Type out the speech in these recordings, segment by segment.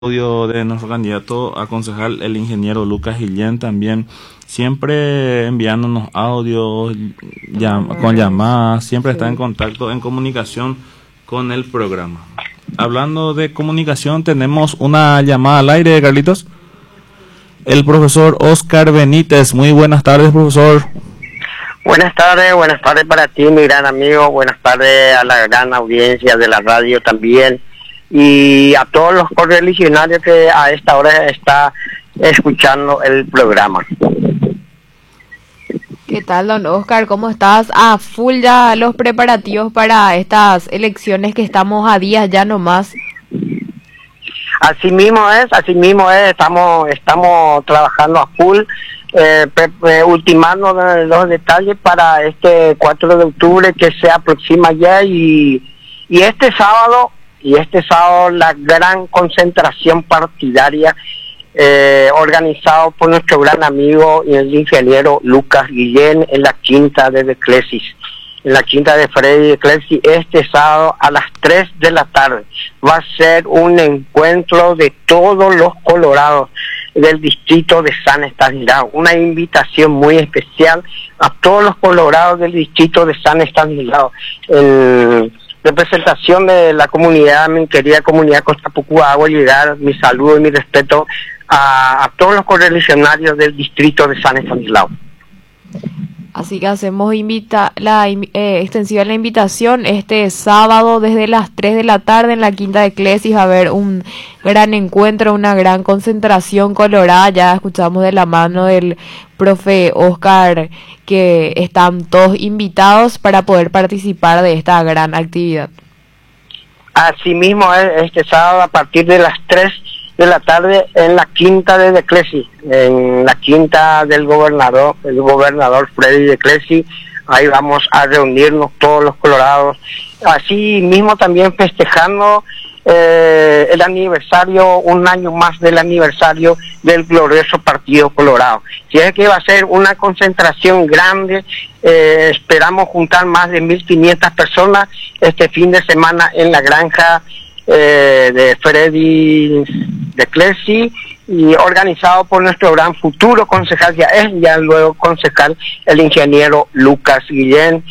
audio de nuestro candidato a concejal, el ingeniero Lucas Guillén, también siempre enviándonos audios, con llamadas, siempre está en contacto, en comunicación con el programa. Hablando de comunicación, tenemos una llamada al aire, Carlitos. El profesor Oscar Benítez. Muy buenas tardes, profesor. Buenas tardes para ti, mi gran amigo, buenas tardes a la gran audiencia de la radio también, y a todos los correligionarios que a esta hora está escuchando el programa. ¿Qué tal, don Oscar? ¿Cómo estás? A full ya los preparativos para estas elecciones que estamos a días ya nomás. Así mismo es, estamos trabajando a full, ultimando los detalles para este 4 de octubre que se aproxima ya, y este sábado la gran concentración partidaria organizado por nuestro gran amigo y el ingeniero Lucas Guillén en la quinta de Declesis, en la quinta de Freddy Declesis, este sábado a las 3 de la tarde. Va a ser un encuentro de todos los colorados del distrito de San Estanislao, una invitación muy especial a todos los colorados del distrito de San Estanislao, en representación de la comunidad, mi querida comunidad Costapucúa. Hago llegar mi saludo y mi respeto a todos los correligionarios del distrito de San Estanislao. Así que hacemos extensiva la invitación este sábado desde las 3 de la tarde en la quinta de Eclesis. Va a haber un gran encuentro, una gran concentración colorada. Ya escuchamos de la mano del profe Oscar que están todos invitados para poder participar de esta gran actividad. Así mismo es, este sábado a partir de las 3 de la tarde en la quinta de Declesis, en la quinta del gobernador, el gobernador Freddy Declesis. Ahí vamos a reunirnos todos los colorados, así mismo también festejando el aniversario, un año más del aniversario del glorioso Partido Colorado. Si es que va a ser una concentración grande, esperamos juntar más de 1.500 personas este fin de semana en la granja de Freddy Declesis, y organizado por nuestro gran futuro concejal, ya luego concejal, el ingeniero Lucas Guillén,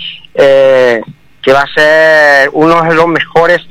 que va a ser uno de los mejores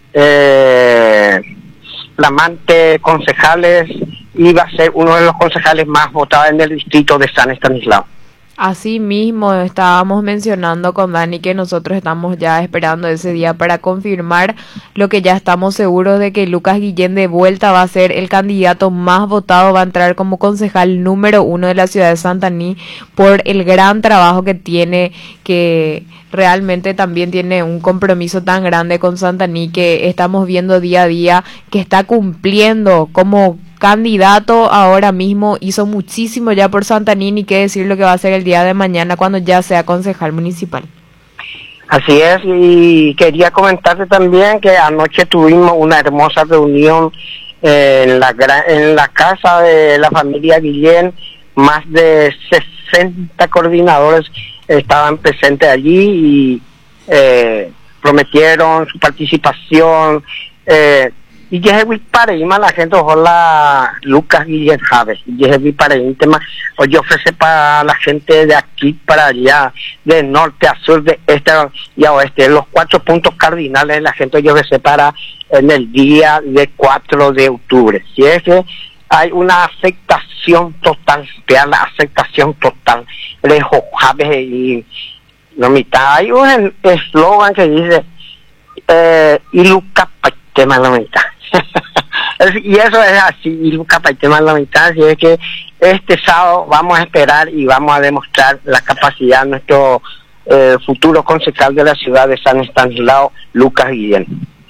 flamantes concejales, y va a ser uno de los concejales más votados en el distrito de San Estanislao. Así mismo estábamos mencionando con Dani que nosotros estamos ya esperando ese día para confirmar lo que ya estamos seguros de que Lucas Guillén de vuelta va a ser el candidato más votado, va a entrar como concejal número 1 de la ciudad de Santaní por el gran trabajo que tiene, que realmente también tiene un compromiso tan grande con Santaní que estamos viendo día a día que está cumpliendo como candidato ahora mismo. Hizo muchísimo ya por Santaní, ni qué decir lo que va a hacer el día de mañana cuando ya sea concejal municipal. Así es, y quería comentarte también que anoche tuvimos una hermosa reunión en la casa de la familia Guillén. Más de 60 coordinadores estaban presentes allí y prometieron su participación. Y ya vi para ir la gente, ojalá Lucas Guillén Javes, ya vi para ir tema, hoy ofrece para la gente de aquí para allá, de norte a sur, de este y a oeste, los 4 puntos cardinales, la gente yo ofrece para en el día de 4 de octubre. Si es que hay una aceptación total, la aceptación total de Javes y la mitad. Hay un eslogan que dice y Lucas Paitema la mitad. Y eso es así, y Lucas Paitema la mitad. Así es que este sábado vamos a esperar y vamos a demostrar la capacidad de nuestro futuro concejal de la ciudad de San Estanislao, Lucas Guillén.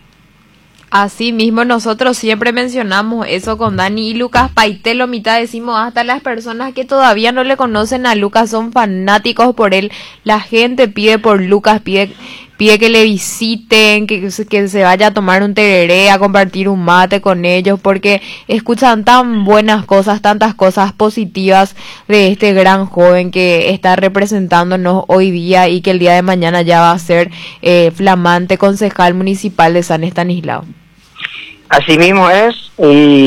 Así mismo nosotros siempre mencionamos eso con Dani, y Lucas Paitelo mitad, decimos hasta las personas que todavía no le conocen a Lucas son fanáticos por él. La gente pide por Lucas, pide que le visiten, que se vaya a tomar un tereré, a compartir un mate con ellos, porque escuchan tan buenas cosas, tantas cosas positivas de este gran joven que está representándonos hoy día y que el día de mañana ya va a ser flamante concejal municipal de San Estanislao. Así mismo es, y